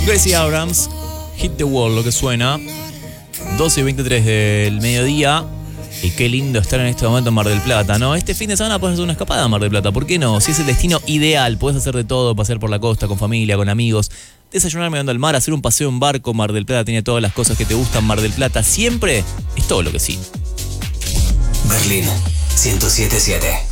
Gracie Abrams, Hit the Wall, lo que suena. 12:23 del mediodía. Y qué lindo estar en este momento en Mar del Plata, ¿no? Este fin de semana puedes hacer una escapada a Mar del Plata, ¿por qué no? Si es el destino ideal, puedes hacer de todo, pasear por la costa con familia, con amigos, desayunar mirando al mar, hacer un paseo en barco. Mar del Plata tiene todas las cosas que te gustan. Mar del Plata siempre es todo lo que sí. Berlín 107.7